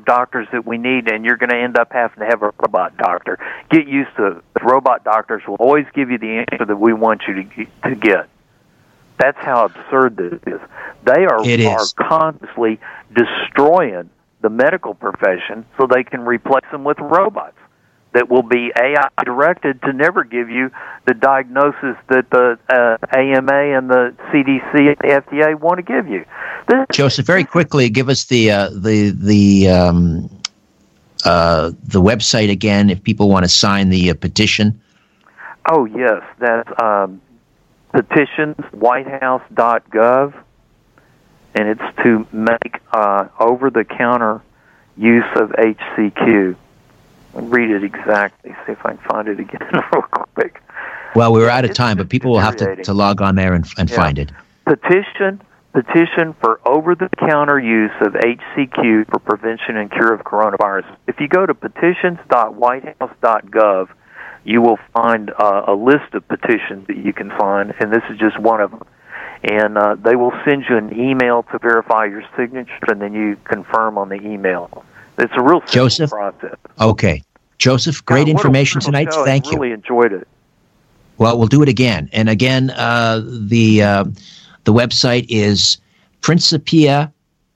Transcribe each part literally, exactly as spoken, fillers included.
doctors that we need, and you're going to end up having to have a robot doctor. Get used to it. The robot doctors will always give you the answer that we want you to, to get. That's how absurd this is. They are, it is. are constantly destroying the medical profession so they can replace them with robots that will be A I directed to never give you the diagnosis that the uh, A M A and the C D C and the F D A want to give you. This, Joseph, very quickly, give us the uh, the the um, uh, the website again if people want to sign the uh, petition. Oh yes, that's um, petitions white house dot gov, and it's to make uh, over-the-counter use of H C Q. I'll read it exactly. See if I can find it again real quick. Well, we're out of time, but people will have to, to log on there and, and yeah. find it. Petition petition for over-the-counter use of H C Q for prevention and cure of coronavirus. If you go to petitions dot white house dot gov, you will find uh, a list of petitions that you can find, and this is just one of them. And uh, they will send you an email to verify your signature, and then you confirm on the email. It's a real simple Joseph? process. Okay. Joseph, great yeah, information tonight. Show. Thank I you. really enjoyed it. Well, we'll do it again. And again, uh, the uh, the website is principia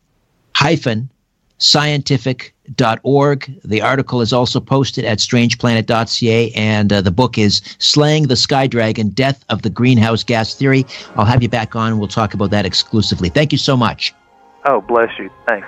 dash scientific dot org. The article is also posted at strange planet dot c a, and uh, the book is Slaying the Sky Dragon, Death of the Greenhouse Gas Theory. I'll have you back on. We'll talk about that exclusively. Thank you so much. Oh, bless you. Thanks.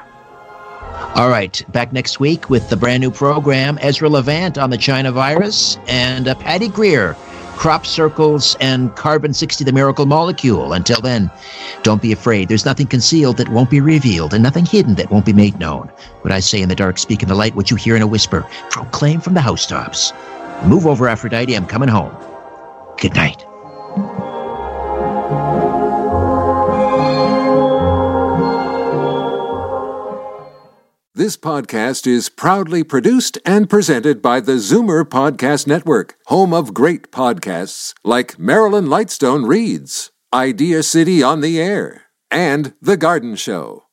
All right, back next week with the brand new program, Ezra Levant on the China virus, and uh, Patty Greer, crop circles and carbon sixty, the miracle molecule. Until then, don't be afraid. There's nothing concealed that won't be revealed, and nothing hidden that won't be made known. What I say in the dark, speak in the light. What you hear in a whisper, proclaim from the housetops. Move over, Aphrodite. I'm coming home. Good night. This podcast is proudly produced and presented by the Zoomer Podcast Network, home of great podcasts like Marilyn Lightstone Reads, Idea City on the Air, and The Garden Show.